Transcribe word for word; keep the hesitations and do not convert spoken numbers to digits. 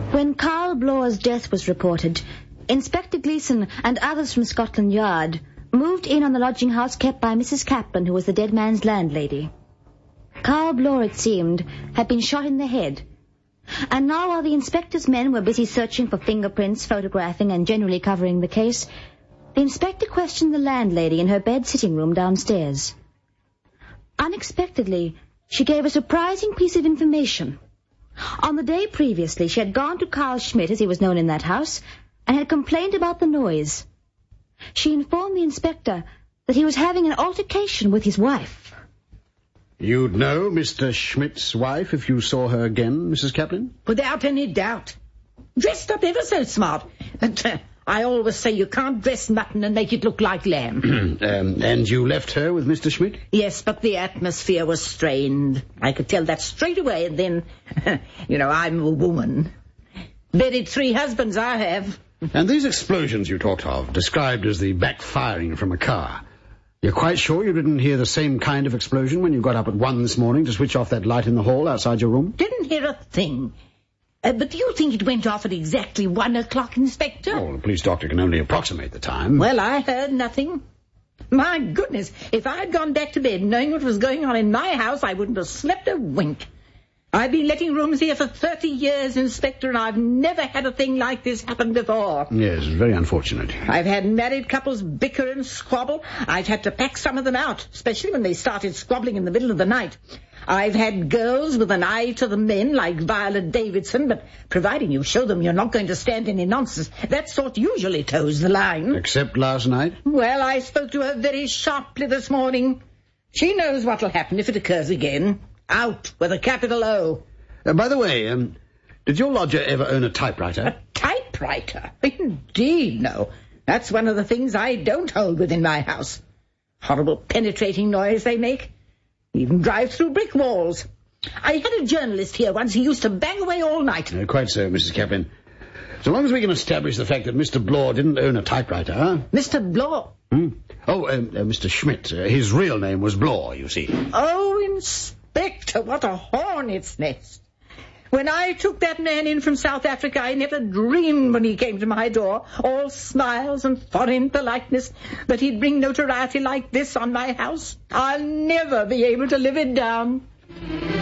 When Carl Blor's death was reported, Inspector Gleeson and others from Scotland Yard moved in on the lodging house kept by Missus Kaplan, who was the dead man's landlady. Carl Blore, it seemed, had been shot in the head. And now, while the inspector's men were busy searching for fingerprints, photographing, and generally covering the case, the inspector questioned the landlady in her bed sitting room downstairs. Unexpectedly, she gave a surprising piece of information. On the day previously, she had gone to Carl Schmidt, as he was known in that house, and had complained about the noise. She informed the inspector that he was having an altercation with his wife. You'd know Mister Schmidt's wife if you saw her again, Missus Kaplan? Without any doubt. Dressed up ever so smart. But uh, I always say you can't dress mutton and make it look like lamb. um, and you left her with Mister Schmidt? Yes, but the atmosphere was strained. I could tell that straight away, and then, you know, I'm a woman. Buried three husbands, I have. And these explosions you talked of, described as the backfiring from a car, you're quite sure you didn't hear the same kind of explosion when you got up at one this morning to switch off that light in the hall outside your room? Didn't hear a thing. Uh, but do you think it went off at exactly one o'clock, Inspector? Oh, the police doctor can only approximate the time. Well, I heard nothing. My goodness, if I'd gone back to bed knowing what was going on in my house, I wouldn't have slept a wink. I've been letting rooms here for thirty years, Inspector, and I've never had a thing like this happen before. Yes, very unfortunate. I've had married couples bicker and squabble. I've had to pack some of them out, especially when they started squabbling in the middle of the night. I've had girls with an eye to the men, like Violet Davidson, but providing you show them you're not going to stand any nonsense, that sort usually toes the line. Except last night? Well, I spoke to her very sharply this morning. She knows what'll happen if it occurs again. Out with a capital O. Uh, by the way, um, did your lodger ever own a typewriter? A typewriter? Indeed, no. That's one of the things I don't hold within my house. Horrible penetrating noise they make. Even drive through brick walls. I had a journalist here once. He used to bang away all night. Uh, quite so, Missus Kaplan. So long as we can establish the fact that Mister Blore didn't own a typewriter, huh? Mister Blore? Hmm? Oh, um, uh, Mister Schmidt. Uh, his real name was Blore, you see. Oh, Inspector, what a hornet's nest. When I took that man in from South Africa, I never dreamed when he came to my door, all smiles and foreign politeness, that he'd bring notoriety like this on my house. I'll never be able to live it down.